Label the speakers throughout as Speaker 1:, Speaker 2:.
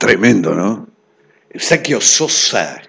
Speaker 1: Tremendo, ¿no? Eustaquio Sosa.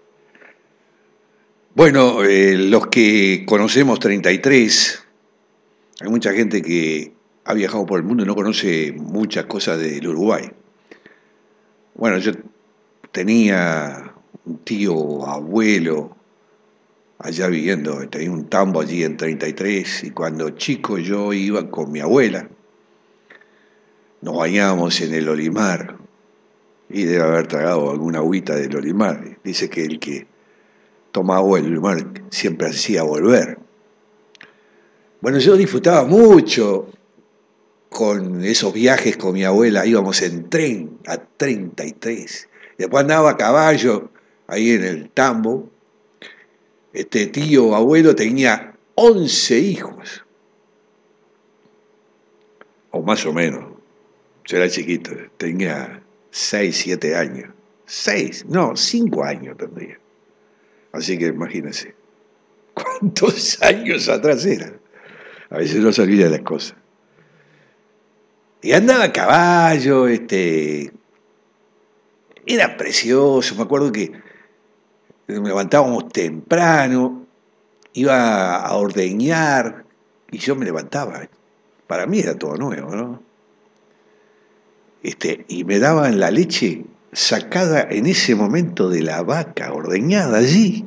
Speaker 1: Bueno, los que conocemos 33, hay mucha gente que ha viajado por el mundo y no conoce muchas cosas del Uruguay. Bueno, yo tenía un tío abuelo allá viviendo, tenía un tambo allí en 33 y cuando chico yo iba con mi abuela, nos bañábamos en el Olimar y debe haber tragado alguna agüita del Olimar. Dice que el que toma agua del Olimar siempre hacía volver. Bueno, yo disfrutaba mucho con esos viajes con mi abuela, íbamos en tren a 33. Después andaba a caballo ahí en el tambo. Este tío abuelo tenía 11 hijos, o más o menos. Yo era chiquito, tenía 6, 7 años. 6, no, 5 años tendría. Así que imagínense, ¿cuántos años atrás era? A veces no se olvida las cosas. Y andaba a caballo, era precioso. Me acuerdo que nos levantábamos temprano, iba a ordeñar y yo me levantaba. Para mí era todo nuevo, ¿no? Y me daban la leche sacada en ese momento de la vaca, ordeñada allí.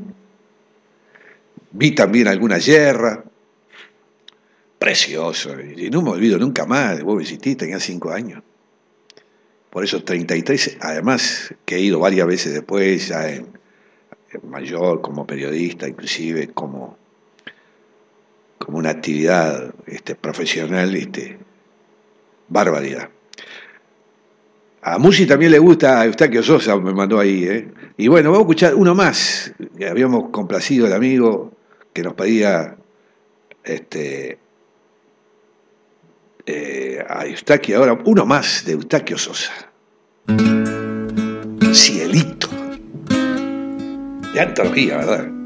Speaker 1: Vi también alguna yerra, precioso, y no me olvido nunca más. Vos visité, tenía 5 años. Por eso 33, además que he ido varias veces después, ya en mayor, como periodista, inclusive como una actividad profesional, barbaridad. A Musi también le gusta, a Eustaquio Sosa me mandó ahí, Y bueno, vamos a escuchar uno más. Habíamos complacido al amigo que nos pedía a Eustaquio, ahora uno más de Eustaquio Sosa. Cielito. De antología, ¿verdad?